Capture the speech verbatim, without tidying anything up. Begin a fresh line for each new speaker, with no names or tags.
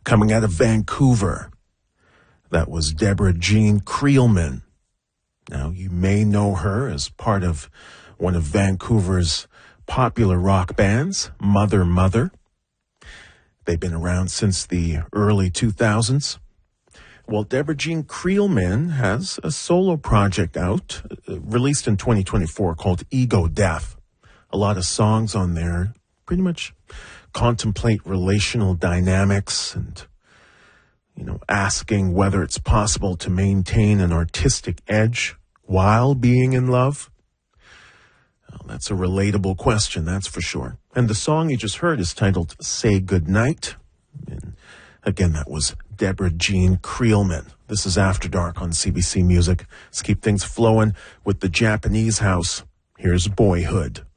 Coming out of Vancouver, that was Deborah Jean Creelman. Now, you may know her as part of one of Vancouver's popular rock bands, Mother Mother. They've been around since the early two thousands. Well, Deborah Jean Creelman has a solo project out, uh, released in twenty twenty-four, called Ego Death. A lot of songs on there pretty much contemplate relational dynamics and, you know, asking whether it's possible to maintain an artistic edge while being in love. Well, that's a relatable question, that's for sure. And the song you just heard is titled Say Goodnight. And again, that was Deborah Jean Creelman. This is After Dark on C B C Music. Let's keep things flowing with the Japanese house. Here's Boyhood.